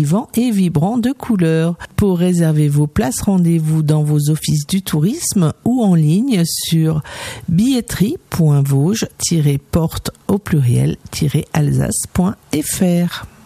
captivant et vibrant de couleurs. Pour réserver vos places, rendez-vous dans vos offices du tourisme ou en ligne sur billetterie.vosges-porte au pluriel-alsace.fr.